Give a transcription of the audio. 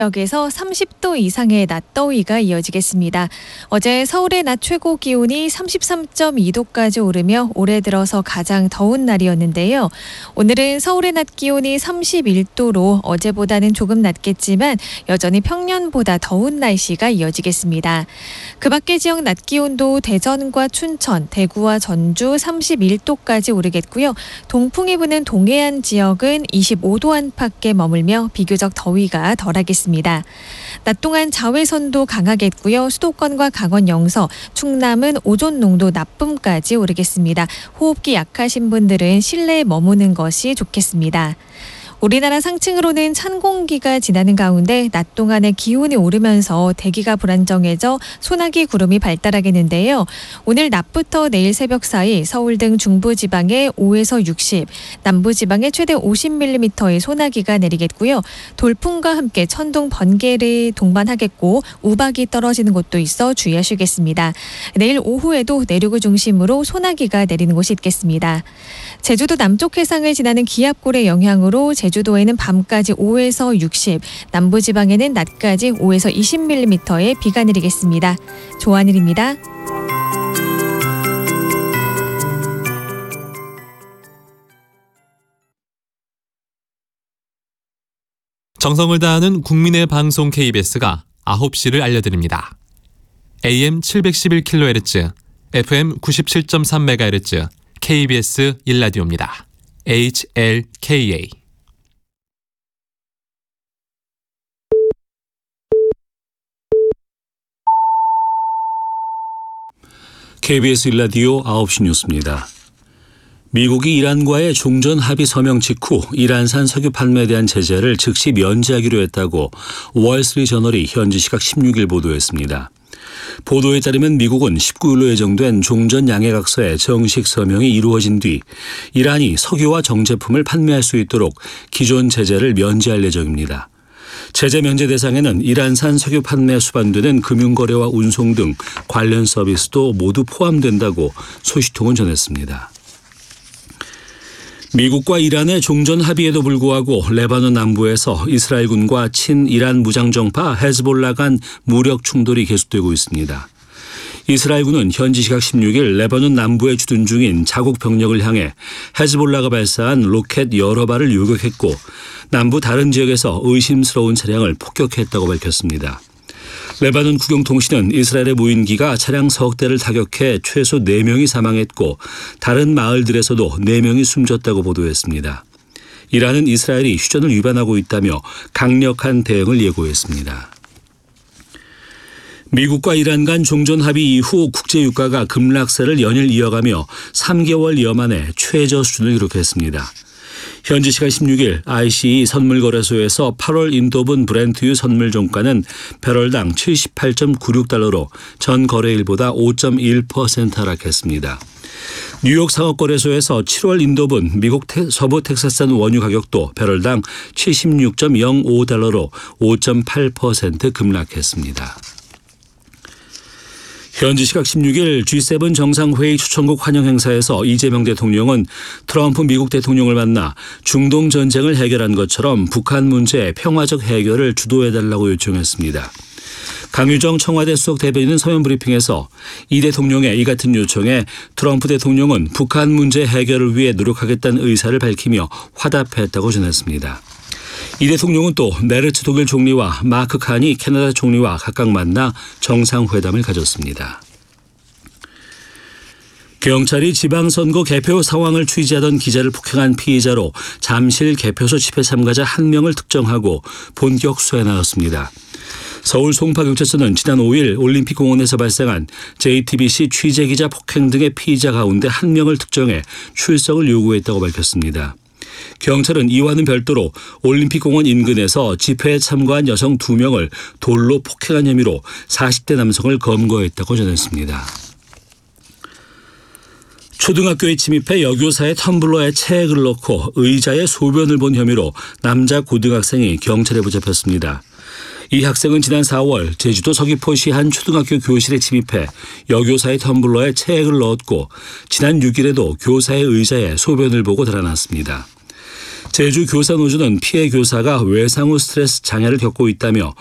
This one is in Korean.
지역에서 30도 이상의 낮더위가 이어지겠습니다. 어제 서울의 낮 최고 기온이 33.2도까지 오르며 올해 들어서 가장 더운 날이었는데요. 오늘은 서울의 낮 기온이 31도로 어제보다는 조금 낮겠지만 여전히 평년보다 더운 날씨가 이어지겠습니다. 그 밖의 지역 낮 기온도 대전과 춘천, 대구와 전주 31도까지 오르겠고요. 동풍이 부는 동해안 지역은 25도 안팎에 머물며 비교적 더위가 덜하겠습니다. 낮 동안 자외선도 강하겠고요. 수도권과 강원 영서, 충남은 오존 농도 나쁨까지 오르겠습니다. 호흡기 약하신 분들은 실내에 머무는 것이 좋겠습니다. 우리나라 상층으로는 찬 공기가 지나는 가운데 낮 동안에 기온이 오르면서 대기가 불안정해져 소나기 구름이 발달하겠는데요. 오늘 낮부터 내일 새벽 사이 서울 등 중부지방에 5에서 60, 남부지방에 최대 50mm의 소나기가 내리겠고요. 돌풍과 함께 천둥, 번개를 동반하겠고 우박이 떨어지는 곳도 있어 주의하시겠습니다. 내일 오후에도 내륙을 중심으로 소나기가 내리는 곳이 있겠습니다. 제주도 남쪽 해상을 지나는 기압골의 영향으로 제주도에는 밤까지 5에서 60, 남부지방에는 낮까지 5에서 20mm의 비가 내리겠습니다. 조하늘입니다. 정성을 다하는 국민의 방송 KBS가 9시를 알려드립니다. AM 711kHz, FM 97.3MHz, KBS 1라디오입니다. HLKA. KBS 1라디오 9시 뉴스입니다. 미국이 이란과의 종전 합의 서명 직후 이란산 석유 판매에 대한 제재를 즉시 면제하기로 했다고 월스트리트저널이 현지 시각 16일 보도했습니다. 보도에 따르면 미국은 19일로 예정된 종전 양해각서의 정식 서명이 이루어진 뒤 이란이 석유와 정제품을 판매할 수 있도록 기존 제재를 면제할 예정입니다. 제재 면제 대상에는 이란산 석유 판매에 수반되는 금융거래와 운송 등 관련 서비스도 모두 포함된다고 소식통은 전했습니다. 미국과 이란의 종전 합의에도 불구하고 레바논 남부에서 이스라엘군과 친이란 무장정파 헤즈볼라 간 무력 충돌이 계속되고 있습니다. 이스라엘군은 현지 시각 16일 레바논 남부에 주둔 중인 자국 병력을 향해 헤즈볼라가 발사한 로켓 여러 발을 요격했고 남부 다른 지역에서 의심스러운 차량을 폭격했다고 밝혔습니다. 레바논 국영통신은 이스라엘의 무인기가 차량 석 대를 타격해 최소 4명이 사망했고 다른 마을들에서도 4명이 숨졌다고 보도했습니다. 이란은 이스라엘이 휴전을 위반하고 있다며 강력한 대응을 예고했습니다. 미국과 이란 간 종전 합의 이후 국제유가가 급락세를 연일 이어가며 3개월여 만에 최저 수준을 기록했습니다. 현지 시간 16일 ICE 선물거래소에서 8월 인도분 브렌트유 선물 종가는 배럴당 78.96달러로 전 거래일보다 5.1% 하락했습니다. 뉴욕 상업거래소에서 7월 인도분 미국 서부 텍사스산 원유 가격도 배럴당 76.05달러로 5.8% 급락했습니다. 현지 시각 16일 G7 정상회의 초청국 환영 행사에서 이재명 대통령은 트럼프 미국 대통령을 만나 중동 전쟁을 해결한 것처럼 북한 문제의 평화적 해결을 주도해달라고 요청했습니다. 강유정 청와대 수석 대변인은 서면 브리핑에서 이 대통령의 이 같은 요청에 트럼프 대통령은 북한 문제 해결을 위해 노력하겠다는 의사를 밝히며 화답했다고 전했습니다. 이 대통령은 또 메르츠 독일 총리와 마크 칸이 캐나다 총리와 각각 만나 정상회담을 가졌습니다. 경찰이 지방선거 개표 상황을 취재하던 기자를 폭행한 피의자로 잠실 개표소 집회 참가자 1명을 특정하고 본격 수사에 나섰습니다. 서울 송파경찰서는 지난 5일 올림픽공원에서 발생한 JTBC 취재기자 폭행 등의 피의자 가운데 1명을 특정해 출석을 요구했다고 밝혔습니다. 경찰은 이와는 별도로 올림픽공원 인근에서 집회에 참가한 여성 2명을 돌로 폭행한 혐의로 40대 남성을 검거했다고 전했습니다. 초등학교에 침입해 여교사의 텀블러에 체액을 넣고 의자에 소변을 본 혐의로 남자 고등학생이 경찰에 붙잡혔습니다. 이 학생은 지난 4월 제주도 서귀포시 한 초등학교 교실에 침입해 여교사의 텀블러에 체액을 넣었고 지난 6일에도 교사의 의자에 소변을 보고 달아났습니다. 제주교사노조는 피해 교사가 외상 후 스트레스 장애를 겪고 있다며